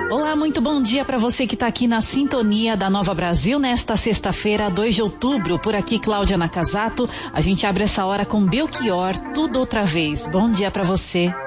Olá, muito bom dia para você que está aqui na sintonia da Nova Brasil nesta sexta-feira, 2 de outubro. Por aqui, Cláudia Nakazato. A gente abre essa hora com Belchior, Tudo Outra Vez. Bom dia para você.